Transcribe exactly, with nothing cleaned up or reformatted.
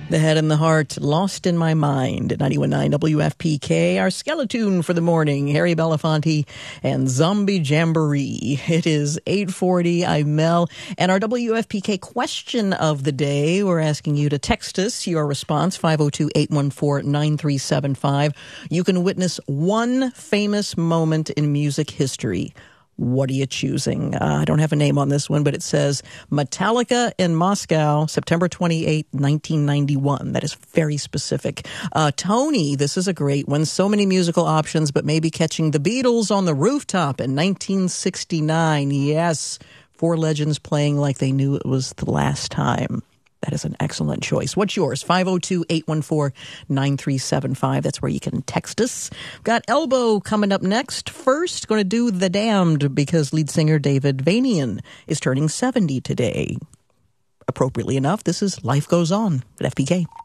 The Head and the Heart, Lost in My Mind at ninety-one point nine W F P K. Our skeleton for the morning, Harry Belafonte and Zombie Jamboree. It is eight forty. I'm Mel. And our W F P K question of the day, we're asking you to text us your response, five oh two, eight one four, nine three seven five. You can witness one famous moment in music history. What are you choosing? Uh, I don't have a name on this one, but it says Metallica in Moscow, September twenty-eighth, nineteen ninety-one. That is very specific. Uh, Tony, this is a great one. So many musical options, but maybe catching the Beatles on the rooftop in nineteen sixty-nine. Yes, four legends playing like they knew it was the last time. That is an excellent choice. What's yours? five oh two, eight one four, nine three seven five. That's where you can text us. Got Elbow coming up next. First, going to do The Damned because lead singer David Vanian is turning seventy today. Appropriately enough, this is Life Goes On at F P K.